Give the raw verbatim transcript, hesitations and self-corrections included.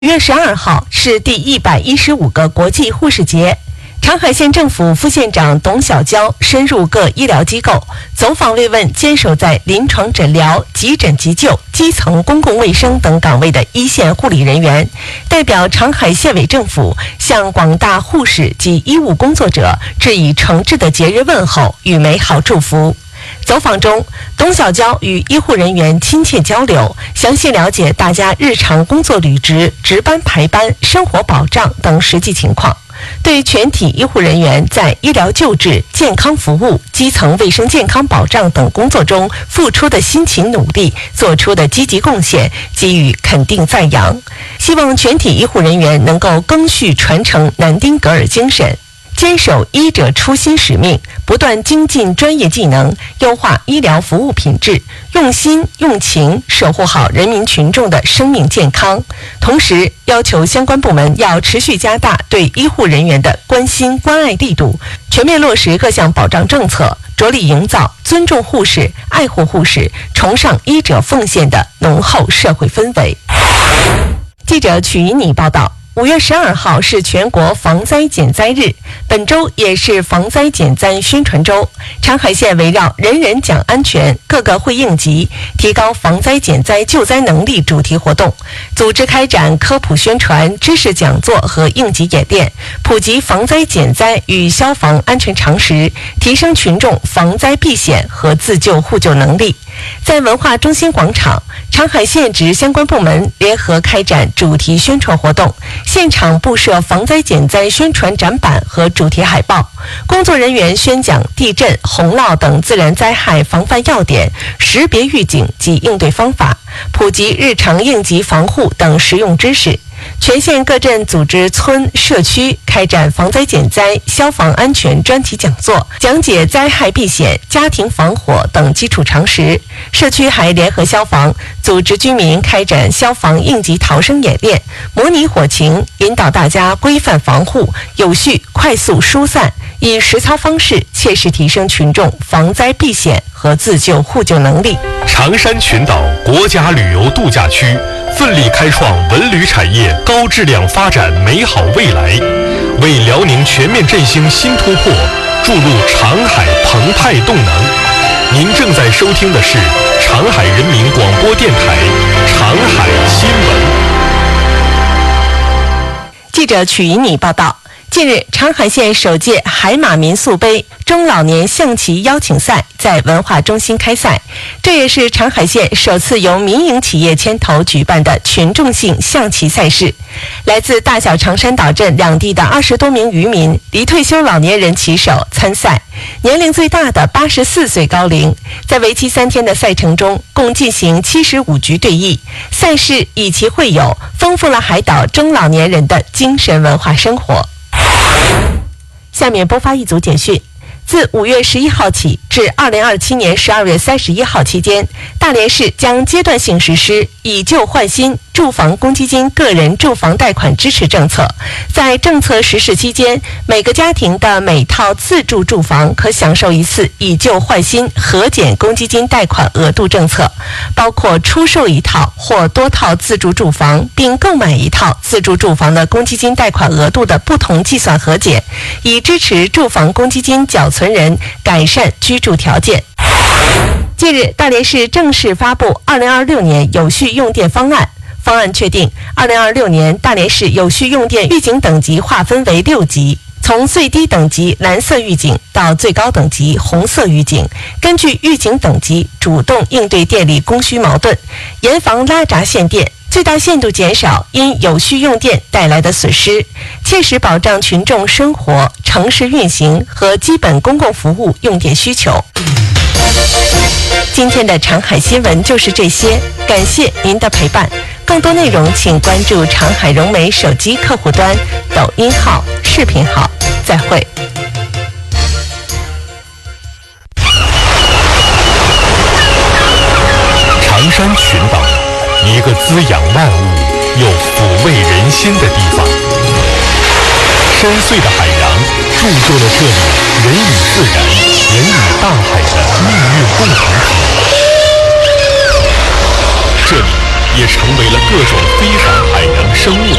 五月十二号是第一百一十五个国际护士节。长海县政府副县长董小娇深入各医疗机构，走访慰问坚守在临床诊疗、急诊急救、基层公共卫生等岗位的一线护理人员，代表长海县委政府向广大护士及医务工作者致以诚挚的节日问候与美好祝福。走访中，董小娇与医护人员亲切交流，详细了解大家日常工作履职、值班排班、生活保障等实际情况，对全体医护人员在医疗救治、健康服务、基层卫生健康保障等工作中付出的辛勤努力、做出的积极贡献给予肯定赞扬，希望全体医护人员能够赓续传承南丁格尔精神，坚守医者初心使命，不断精进专业技能，优化医疗服务品质，用心用情守护好人民群众的生命健康。同时要求相关部门要持续加大对医护人员的关心关爱力度，全面落实各项保障政策，着力营造尊重护士、爱护护士、崇尚医者奉献的浓厚社会氛围。记者曲一妮报道。五月十二号是全国防灾减灾日，本周也是防灾减灾宣传周。长海县围绕人人讲安全，个个会应急，提高防灾减灾救灾能力主题活动，组织开展科普宣传、知识讲座和应急演练，普及防灾减灾与消防安全常识，提升群众防灾避险和自救互救能力。在文化中心广场，长海县直相关部门联合开展主题宣传活动，现场布设防灾减灾宣传展板和主题海报，工作人员宣讲地震、洪涝等自然灾害防范要点、识别预警及应对方法，普及日常应急防护等实用知识。全县各镇组织村、社区开展防灾减灾、消防安全专题讲座，讲解灾害避险、家庭防火等基础常识。社区还联合消防，组织居民开展消防应急逃生演练，模拟火情，引导大家规范防护，有序、快速疏散，以实操方式切实提升群众防灾避险和自救互救能力。 长山群岛国家旅游度假区奋力开创文旅产业高质量发展美好未来，为辽宁全面振兴新突破注入长海澎湃动能。您正在收听的是长海人民广播电台长海新闻。 记者曲一妮报道。近日，长海县首届海马民宿杯中老年象棋邀请赛在文化中心开赛，这也是长海县首次由民营企业牵头举办的群众性象棋赛事。来自大小长山岛镇两地的二十多名渔民、离退休老年人棋手参赛，年龄最大的八十四岁高龄。在为期三天的赛程中，共进行七十五局对弈。赛事以其会友，丰富了海岛中老年人的精神文化生活。下面播发一组简讯。自五月十一号起至二零二七年十二月三十一号期间，大连市将阶段性实施以旧换新住房公积金个人住房贷款支持政策。在政策实施期间，每个家庭的每套自住住房可享受一次以旧换新核减公积金贷款额度政策，包括出售一套或多套自住住房并购买一套自住住房的公积金贷款额度的不同计算核减，以支持住房公积金缴存人改善居住条件。近日，大连市正式发布二零二六年有序用电方案。方案确定，二零二六年大连市有序用电预警等级划分为六级，从最低等级蓝色预警到最高等级红色预警，根据预警等级主动应对电力供需矛盾，严防拉闸限电，最大限度减少因有序用电带来的损失，切实保障群众生活、城市运行和基本公共服务用电需求。今天的长海新闻就是这些，感谢您的陪伴。更多内容请关注长海融媒手机客户端、抖音号、视频号。再会。 长山群岛，一个滋养万物又抚慰人心的地方。深邃的海洋铸就了这里人与自然、人与大海的命运共同体。这里也成为了各种非凡海洋生物